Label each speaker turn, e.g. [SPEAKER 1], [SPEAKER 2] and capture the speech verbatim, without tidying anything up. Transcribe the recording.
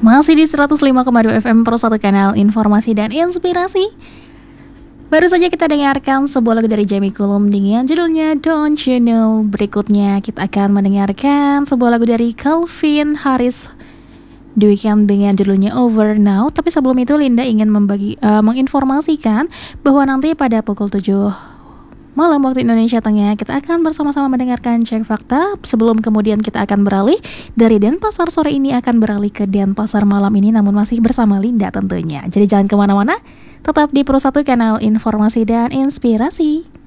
[SPEAKER 1] Masih di seratus lima koma dua F M Pro satu, kanal informasi dan inspirasi. Baru saja kita dengarkan sebuah lagu dari Jamie Cullum dengan judulnya Don't You Know. Berikutnya kita akan mendengarkan sebuah lagu dari Calvin Harris, The Weeknd dengan judulnya Over Now. Tapi sebelum itu Linda ingin membagi, uh, menginformasikan bahwa nanti pada pukul tujuh malam waktu Indonesia Tengah kita akan bersama-sama mendengarkan Cek Fakta. Sebelum kemudian kita akan beralih dari Denpasar sore ini akan beralih ke Denpasar malam ini, namun masih bersama Linda tentunya. Jadi jangan kemana-mana, tetap di Pro satu, kanal informasi dan inspirasi.